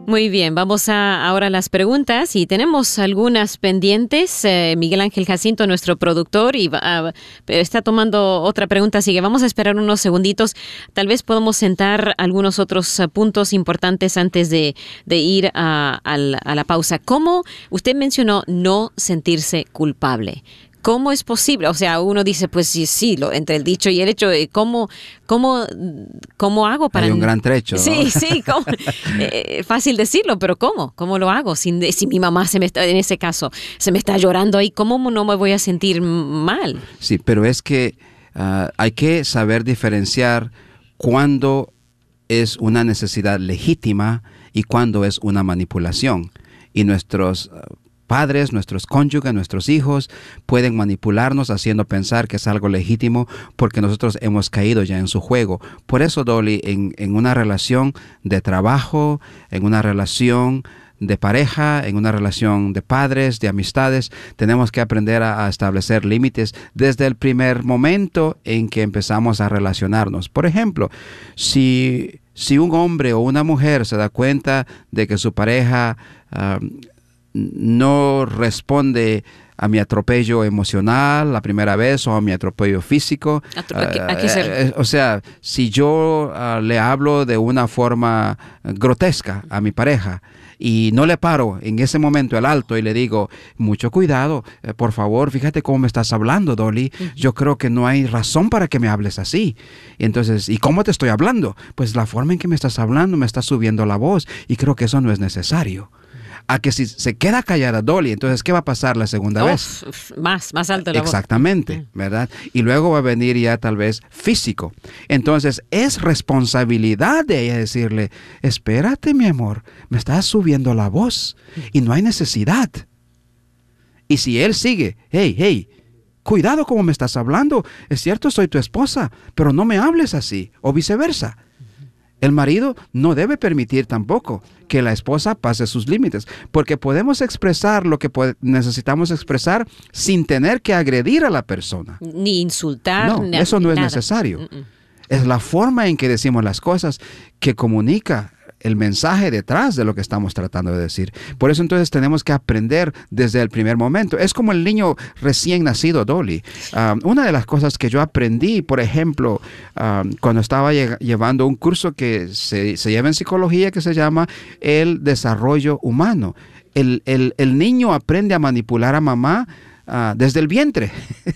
Muy bien, vamos ahora a las preguntas y tenemos algunas pendientes. Miguel Ángel Jacinto, nuestro productor, está tomando otra pregunta, así que vamos a esperar unos segunditos. Tal vez podamos sentar algunos otros puntos importantes antes de ir a la pausa. ¿Cómo usted mencionó no sentirse culpable? ¿Cómo es posible? O sea, uno dice, pues sí, entre el dicho y el hecho, ¿cómo hago para...? Hay un gran trecho, ¿no? Sí, fácil decirlo, pero ¿cómo? ¿Cómo lo hago? Si mi mamá en ese caso, se me está llorando ahí, ¿cómo no me voy a sentir mal? Sí, pero es que hay que saber diferenciar cuándo es una necesidad legítima y cuándo es una manipulación. Y nuestros padres, nuestros cónyuges, nuestros hijos pueden manipularnos haciendo pensar que es algo legítimo porque nosotros hemos caído ya en su juego. Por eso, Dolly, en una relación de trabajo, en una relación de pareja, en una relación de padres, de amistades, tenemos que aprender a establecer límites desde el primer momento en que empezamos a relacionarnos. Por ejemplo, si un hombre o una mujer se da cuenta de que su pareja no responde a mi atropello emocional la primera vez o a mi atropello físico. O sea, si yo le hablo de una forma grotesca a mi pareja y no le paro en ese momento el alto y le digo, mucho cuidado, por favor, fíjate cómo me estás hablando, Dolly. Yo creo que no hay razón para que me hables así. Y entonces, ¿y cómo te estoy hablando? Pues la forma en que me estás hablando me está subiendo la voz y creo que eso no es necesario. A que si se queda callada Dolly, entonces ¿qué va a pasar la segunda vez? Más alto la voz. Exactamente, ¿verdad? Y luego va a venir ya tal vez físico. Entonces es responsabilidad de ella decirle, espérate mi amor, me estás subiendo la voz y no hay necesidad. Y si él sigue, hey, cuidado cómo me estás hablando, es cierto, soy tu esposa, pero no me hables así, o viceversa. El marido no debe permitir tampoco que la esposa pase sus límites, porque podemos expresar lo que necesitamos expresar sin tener que agredir a la persona. Ni insultar. No, eso no es necesario. Es la forma en que decimos las cosas que comunica el mensaje detrás de lo que estamos tratando de decir. Por eso entonces tenemos que aprender desde el primer momento. Es como el niño recién nacido, Dolly. Una de las cosas que yo aprendí, por ejemplo, cuando estaba llevando un curso que se lleva en psicología que se llama el desarrollo humano. El niño aprende a manipular a mamá desde el vientre.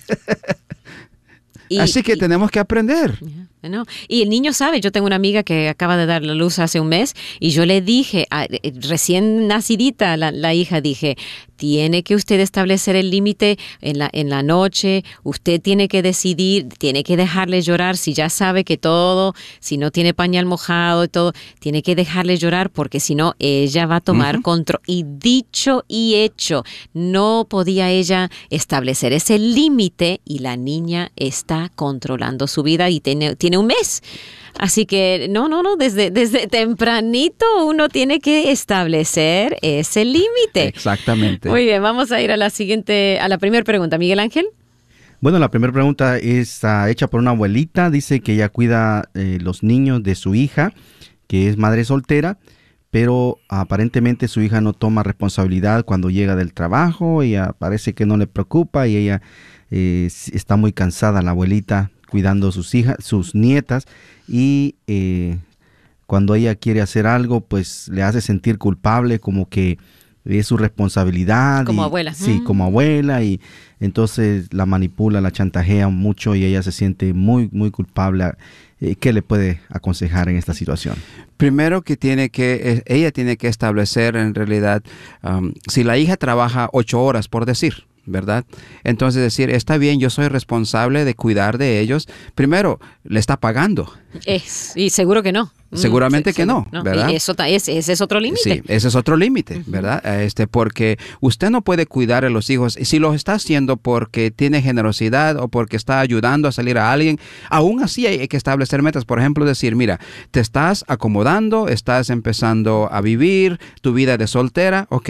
Así que tenemos que aprender. ¿no? Y el niño sabe, yo tengo una amiga que acaba de dar la luz hace un mes y yo le dije, recién nacidita la hija, dije, tiene que usted establecer el límite en la noche, usted tiene que decidir, tiene que dejarle llorar, si ya sabe que todo, si no tiene pañal mojado y todo, tiene que dejarle llorar porque si no, ella va a tomar control. Y dicho y hecho, no podía ella establecer ese límite y la niña está controlando su vida y tiene un mes. Así que no, desde tempranito uno tiene que establecer ese límite. Exactamente. Muy bien, vamos a ir a la primera pregunta. Miguel Ángel. Bueno, la primera pregunta es hecha por una abuelita. Dice que ella cuida los niños de su hija, que es madre soltera, pero aparentemente su hija no toma responsabilidad cuando llega del trabajo. Ella parece que no le preocupa y ella está muy cansada, la abuelita, cuidando sus nietas, y cuando ella quiere hacer algo, pues le hace sentir culpable, como que es su responsabilidad. Como abuela. Sí, como abuela, y entonces la manipula, la chantajea mucho y ella se siente muy, muy culpable. ¿Qué le puede aconsejar en esta situación? Primero que ella tiene que establecer en realidad, si la hija trabaja 8 horas, por decir, ¿verdad? Entonces decir, está bien, yo soy responsable de cuidar de ellos. Primero, le está pagando. Y seguro que no. Seguramente que no, ¿verdad? Ese es otro límite. Sí, ese es otro límite, ¿verdad? Porque usted no puede cuidar a los hijos. Si lo está haciendo porque tiene generosidad o porque está ayudando a salir a alguien, aún así hay que establecer metas. Por ejemplo, decir, mira, te estás acomodando, estás empezando a vivir tu vida de soltera. Ok,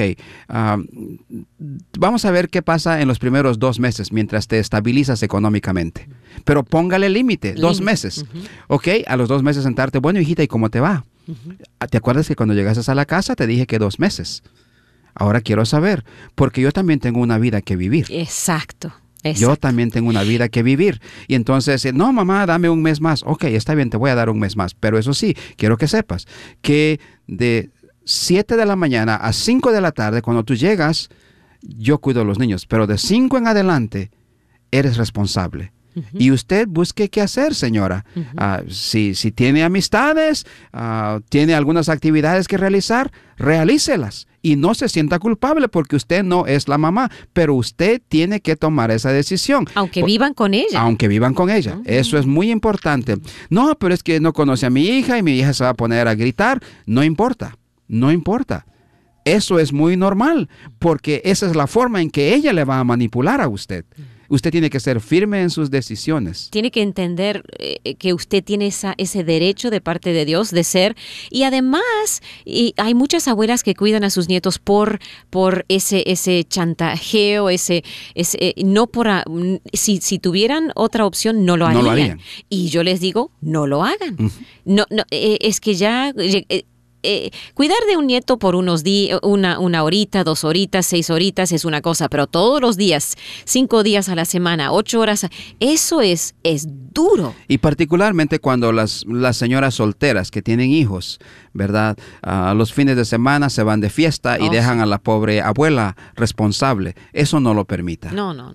vamos a ver qué pasa en los primeros 2 meses mientras te estabilizas económicamente. Pero póngale límite, 2 meses. Ok, a los 2 meses sentarte, bueno, hijita, ¿y cómo te va? ¿Te acuerdas que cuando llegaste a la casa te dije que 2 meses? Ahora quiero saber, porque yo también tengo una vida que vivir. Exacto. Yo también tengo una vida que vivir. Y entonces, no, mamá, dame 1 mes más. Ok, está bien, te voy a dar 1 mes más. Pero eso sí, quiero que sepas que de 7 de la mañana a 5 de la tarde, cuando tú llegas, yo cuido a los niños. Pero de 5 en adelante, eres responsable. Y usted busque qué hacer, señora. Si tiene amistades, tiene algunas actividades que realizar, realícelas. Y no se sienta culpable porque usted no es la mamá, pero usted tiene que tomar esa decisión. Aunque vivan con ella. Aunque vivan con ella. Eso es muy importante. No, pero es que no conoce a mi hija y mi hija se va a poner a gritar. No importa, no importa. Eso es muy normal porque esa es la forma en que ella le va a manipular a usted. Usted tiene que ser firme en sus decisiones. Tiene que entender que usted tiene ese derecho de parte de Dios de ser. Y además, hay muchas abuelas que cuidan a sus nietos por ese chantajeo, no por... Si tuvieran otra opción, no lo harían. No lo harían. Y yo les digo, no lo hagan. Es que ya... cuidar de un nieto por unos días, una horita, 2 horitas, 6 horitas es una cosa, pero todos los días, 5 días a la semana, 8 horas, eso es duro. Y particularmente cuando las señoras solteras que tienen hijos, ¿verdad? Los fines de semana se van de fiesta y dejan a la pobre abuela responsable. Eso no lo permita. No.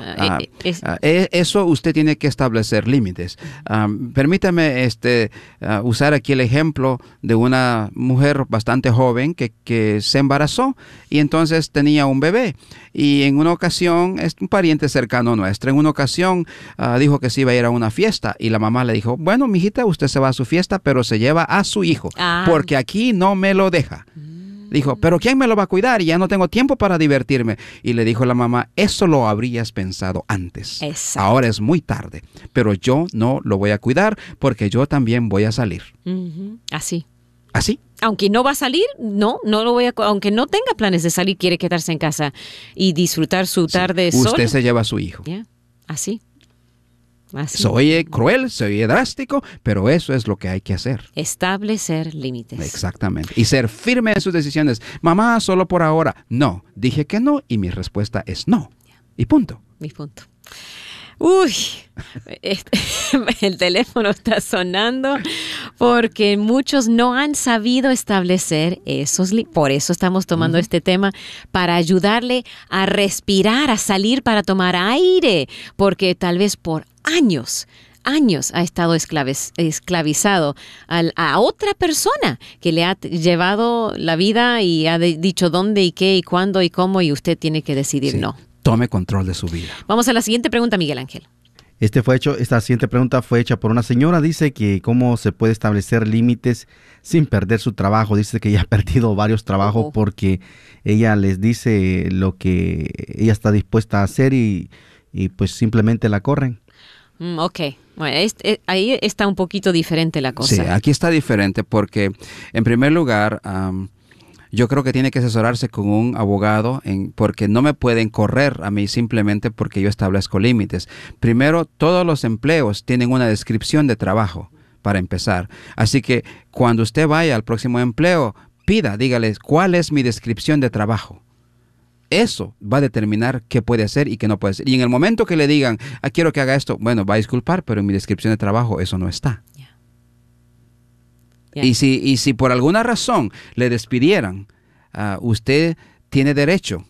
Eso usted tiene que establecer límites. Permítame usar aquí el ejemplo de una mujer bastante joven que se embarazó y entonces tenía un bebé. Y en una ocasión, es un pariente cercano nuestro, en una ocasión dijo que se iba a ir a una fiesta y la mamá le dijo, bueno, mijita, usted se va a su fiesta, pero se lleva a su hijo, porque aquí no me lo deja. Dijo, pero ¿quién me lo va a cuidar? Y ya no tengo tiempo para divertirme. Y le dijo la mamá, eso lo habrías pensado antes. Exacto. Ahora es muy tarde, pero yo no lo voy a cuidar porque yo también voy a salir. Así. ¿Así? Aunque no va a salir, no lo voy a... Aunque no tenga planes de salir, quiere quedarse en casa y disfrutar su tarde solo. Usted se lleva a su hijo. Así. Se oye cruel, se oye drástico, pero eso es lo que hay que hacer. Establecer límites. Exactamente. Y ser firme en sus decisiones. Mamá, solo por ahora. No. Dije que no y mi respuesta es no. Y punto. Mi punto. Uy, el teléfono está sonando porque muchos no han sabido establecer esos límites. Por eso estamos tomando este tema, para ayudarle a respirar, a salir para tomar aire, porque tal vez por años ha estado esclavizado a otra persona que le ha llevado la vida y ha dicho dónde y qué y cuándo y cómo, y usted tiene que decidir no. Tome control de su vida. Vamos a la siguiente pregunta, Miguel Ángel. Esta siguiente pregunta fue hecha por una señora. Dice que cómo se puede establecer límites sin perder su trabajo. Dice que ella ha perdido varios trabajos porque ella les dice lo que ella está dispuesta a hacer y pues simplemente la corren. Ok, bueno, ahí está un poquito diferente la cosa. Sí, aquí está diferente porque en primer lugar... yo creo que tiene que asesorarse con un abogado porque no me pueden correr a mí simplemente porque yo establezco límites. Primero, todos los empleos tienen una descripción de trabajo para empezar. Así que cuando usted vaya al próximo empleo, dígales cuál es mi descripción de trabajo. Eso va a determinar qué puede hacer y qué no puede hacer. Y en el momento que le digan, quiero que haga esto, bueno, va a disculpar, pero en mi descripción de trabajo eso no está. Yeah. Y si por alguna razón le despidieran, usted tiene derecho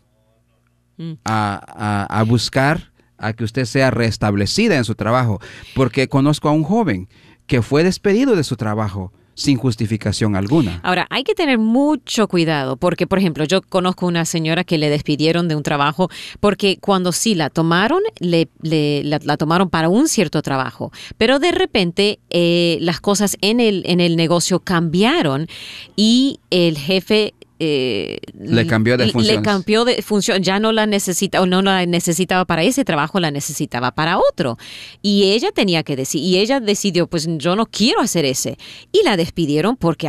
a buscar a que usted sea restablecida en su trabajo. Porque conozco a un joven que fue despedido de su trabajo sin justificación alguna. Ahora, hay que tener mucho cuidado porque, por ejemplo, yo conozco una señora que le despidieron de un trabajo porque cuando sí la tomaron, la tomaron para un cierto trabajo, pero de repente las cosas en el negocio cambiaron y el jefe le cambió de funciones. Le cambió de función, ya no la necesita o no la necesitaba para ese trabajo, la necesitaba para otro. Y ella tenía que decir, y ella decidió, pues yo no quiero hacer ese. Y la despidieron porque,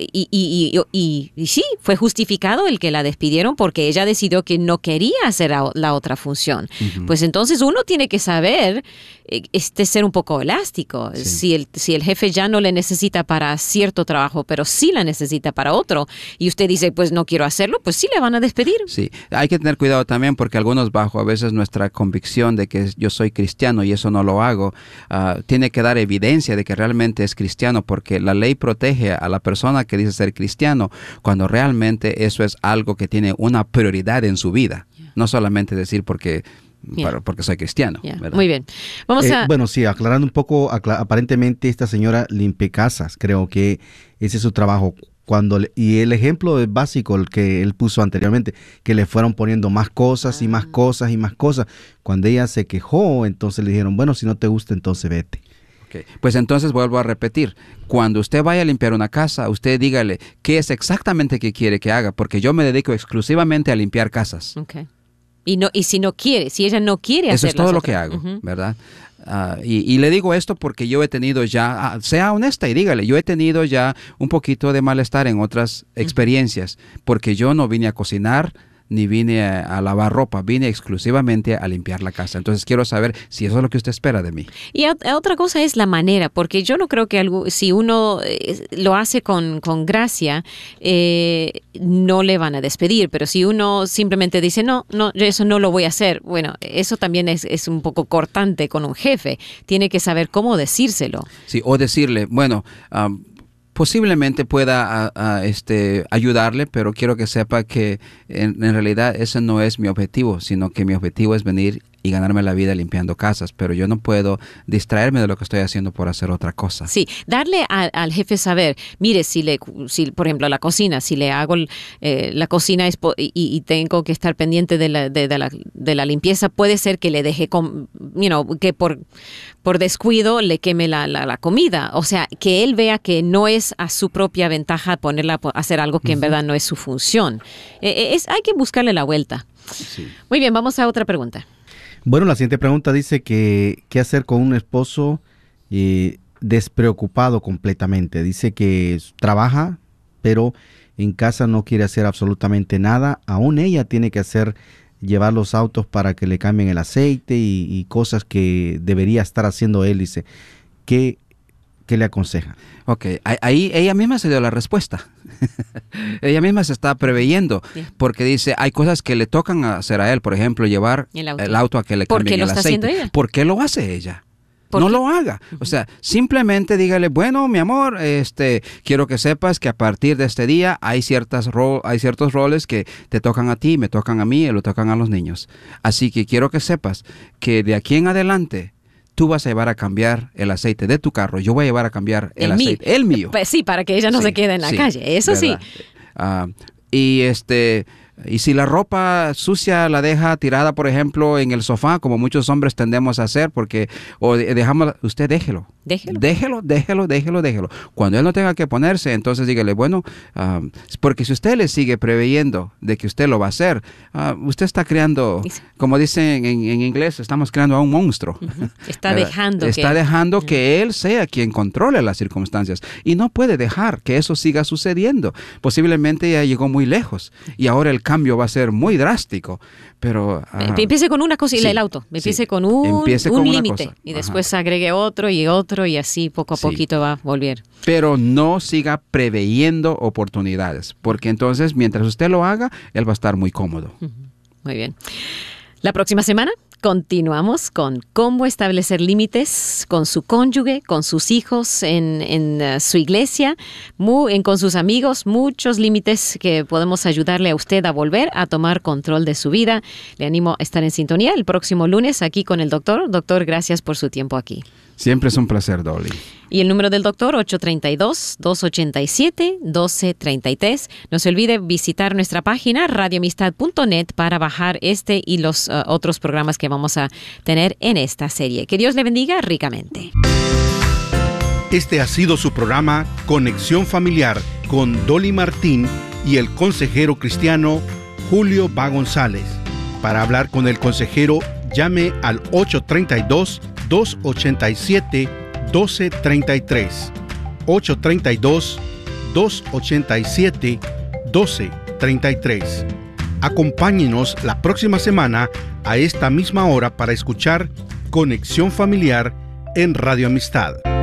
y sí, fue justificado el que la despidieron porque ella decidió que no quería hacer la otra función. Pues entonces uno tiene que saber ser un poco elástico. Sí. Si el jefe ya no le necesita para cierto trabajo, pero sí la necesita para otro, y usted dice, pues no quiero hacerlo, pues sí le van a despedir. Sí, hay que tener cuidado también porque algunos bajo a veces nuestra convicción de que yo soy cristiano y eso no lo hago, tiene que dar evidencia de que realmente es cristiano, porque la ley protege a la persona que dice ser cristiano cuando realmente eso es algo que tiene una prioridad en su vida. No solamente decir porque soy cristiano. Muy bien. Vamos a... Bueno, sí, aclarando un poco, aparentemente esta señora limpia casas. Creo que ese es su trabajo. Y el ejemplo es básico, el que él puso anteriormente, que le fueron poniendo más cosas y más cosas y más cosas. Cuando ella se quejó, entonces le dijeron, bueno, si no te gusta, entonces vete. Okay. Pues entonces vuelvo a repetir, cuando usted vaya a limpiar una casa, usted dígale qué es exactamente que quiere que haga, porque yo me dedico exclusivamente a limpiar casas. Okay. Y si ella no quiere hacerlo. Eso es todo lo que hago, ¿verdad? Y le digo esto porque yo he tenido ya, sea honesta y dígale, yo he tenido ya un poquito de malestar en otras experiencias, porque yo no vine a cocinar, ni vine a lavar ropa, vine exclusivamente a limpiar la casa. Entonces quiero saber si eso es lo que usted espera de mí. Y otra cosa es la manera, porque yo no creo que si uno lo hace con gracia, no le van a despedir, pero si uno simplemente dice, no, eso no lo voy a hacer, bueno, eso también es un poco cortante con un jefe. Tiene que saber cómo decírselo. Sí, o decirle, bueno, posiblemente pueda ayudarle, pero quiero que sepa que en realidad ese no es mi objetivo, sino que mi objetivo es venir y ganarme la vida limpiando casas, pero yo no puedo distraerme de lo que estoy haciendo por hacer otra cosa. Sí, darle al jefe saber, mire, si por ejemplo la cocina, si le hago la cocina y tengo que estar pendiente de la limpieza, puede ser que le deje, que por descuido le queme la comida. O sea, que él vea que no es a su propia ventaja ponerla a hacer algo que en verdad no es su función. Hay que buscarle la vuelta. Sí. Muy bien, vamos a otra pregunta. Bueno, la siguiente pregunta dice que qué hacer con un esposo despreocupado completamente. Dice que trabaja, pero en casa no quiere hacer absolutamente nada. Aún ella tiene que llevar los autos para que le cambien el aceite y cosas que debería estar haciendo él. Dice, ¿qué le aconseja? Ok, ahí ella misma se dio la respuesta. Ella misma se está preveyendo, porque dice, hay cosas que le tocan hacer a él, por ejemplo, llevar el auto a que le cambien el aceite. ¿Por qué lo está haciendo ella? ¿Por qué lo hace ella? No lo haga. O sea, simplemente dígale, bueno, mi amor, quiero que sepas que a partir de este día hay ciertos roles que te tocan a ti, me tocan a mí y lo tocan a los niños. Así que quiero que sepas que de aquí en adelante tú vas a llevar a cambiar el aceite de tu carro, yo voy a llevar a cambiar el aceite, el mío. Pues sí, para que ella no se quede en la calle, eso ¿verdad? Sí. Y si la ropa sucia la deja tirada, por ejemplo, en el sofá, como muchos hombres tendemos a hacer, usted déjelo. Déjelo. Cuando él no tenga que ponerse, entonces dígale, bueno, porque si usted le sigue preveyendo de que usted lo va a hacer, usted está creando, como dicen en inglés, estamos creando a un monstruo. Está dejando que él sea quien controle las circunstancias y no puede dejar que eso siga sucediendo. Posiblemente ya llegó muy lejos y ahora el cambio va a ser muy drástico, pero... empiece con una cosa, el auto. Empiece con un límite y después agregue otro y así poco a poquito va a volver. Pero no siga preveyendo oportunidades, porque entonces mientras usted lo haga, él va a estar muy cómodo. Muy bien. La próxima semana continuamos con cómo establecer límites con su cónyuge, con sus hijos, en su iglesia, con sus amigos, muchos límites que podemos ayudarle a usted a volver a tomar control de su vida. Le animo a estar en sintonía el próximo lunes aquí con el doctor. Doctor, gracias por su tiempo aquí. Siempre es un placer, Dolly. Y el número del doctor, 832-287-1233. No se olvide visitar nuestra página radioamistad.net para bajar este y los otros programas que vamos a tener en esta serie. Que Dios le bendiga ricamente. Este ha sido su programa Conexión Familiar con Dolly Martín y el consejero cristiano Julio Va González. Para hablar con el consejero, llame al 832-287-1233. 832-287-1233. Acompáñenos la próxima semana a esta misma hora para escuchar Conexión Familiar en Radio Amistad.